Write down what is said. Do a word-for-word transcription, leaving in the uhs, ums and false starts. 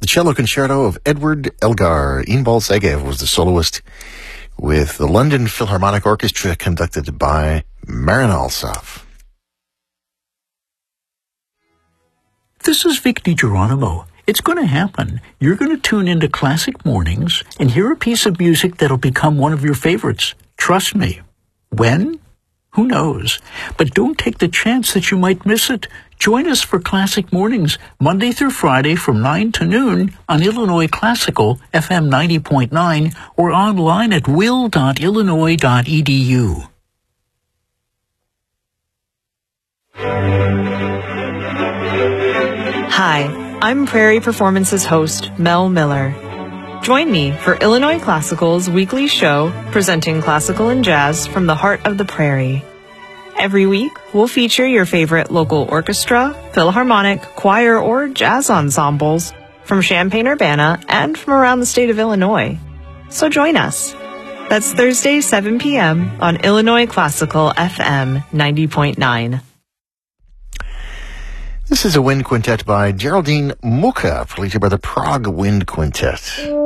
The cello concerto of Edward Elgar. Inbal Segev was the soloist, with the London Philharmonic Orchestra conducted by Marin Alsop. This is Vic DiGeronimo. It's going to happen. You're going to tune into Classic Mornings and hear a piece of music that'll become one of your favorites. Trust me. When? Who knows? But don't take the chance that you might miss it. Join us for Classic Mornings, Monday through Friday from nine to noon on Illinois Classical, F M ninety point nine, or online at will dot illinois dot e d u. Hi, I'm Prairie Performance's host, Mel Miller. Join me for Illinois Classical's weekly show presenting classical and jazz from the heart of the Prairie. Every week, we'll feature your favorite local orchestra, philharmonic, choir, or jazz ensembles from Champaign-Urbana and from around the state of Illinois. So join us. That's Thursday, seven p.m. on Illinois Classical F M ninety point nine. This is a wind quintet by Geraldine Mucha, played by the Prague Wind Quintet.